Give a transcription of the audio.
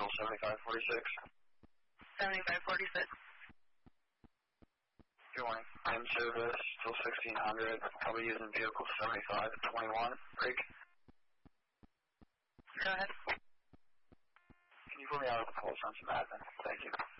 vehicle 7546. 7546. Good morning. In service till 1600. I'll be using vehicle 75 at 21. Break. Go ahead. Can you put me out of the pulse on some admin? Thank you.